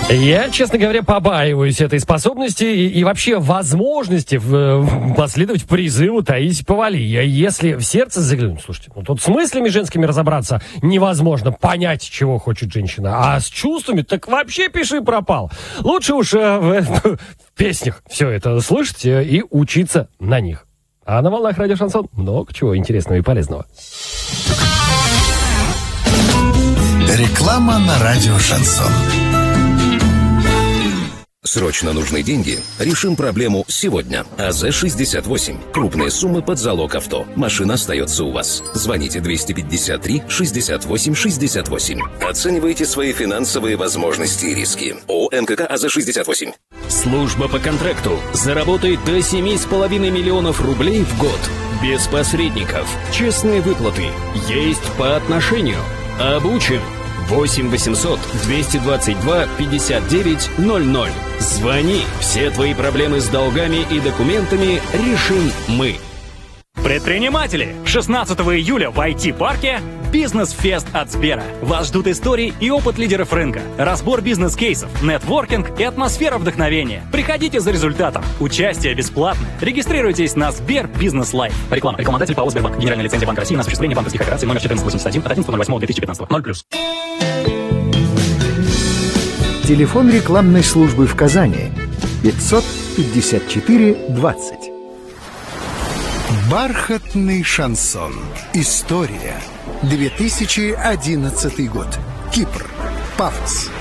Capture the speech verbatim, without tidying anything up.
Я, честно говоря, побаиваюсь этой способности и, и вообще возможности в, последовать призыву Таисии Повалий. Если в сердце заглянуть, слушайте, ну тут с мыслями женскими разобраться невозможно, понять, чего хочет женщина, а с чувствами так вообще пиши пропал. Лучше уж э, в, в песнях все это слышать и учиться на них. А на волнах радио Шансон много чего интересного и полезного. Реклама на радио Шансон. Срочно нужны деньги? Решим проблему сегодня. АЗ шестьдесят восемь. Крупные суммы под залог авто. Машина остается у вас. Звоните двести пятьдесят три шестьдесят восемь шестьдесят восемь. Оценивайте свои финансовые возможности и риски. ООО НКК АЗ шестьдесят восемь. Служба по контракту заработает до семь с половиной миллионов рублей в год. Без посредников. Честные выплаты. Есть по отношению. Обучен. восемь восемьсот двести двадцать два пятьдесят девять ноль ноль. Звони. Все твои проблемы с долгами и документами решим мы. Предприниматели! шестнадцатого июля в ай ти-парке «Бизнес-фест» от Сбера. Вас ждут истории и опыт лидеров рынка, разбор бизнес-кейсов, нетворкинг и атмосфера вдохновения. Приходите за результатом. Участие бесплатное. Регистрируйтесь на Сбер Бизнес Лайф. Реклама. Рекламодатель ПАО «Сбербанк». Генеральная лицензия Банка России на осуществление банковских операций номер четырнадцать восемьдесят один от одиннадцатого ноль восьмого две тысячи пятнадцатого. ноль плюс. Телефон рекламной службы в Казани пятьсот пятьдесят четыре двадцать. Бархатный шансон. История. две тысячи одиннадцатый год. Кипр. Пафос.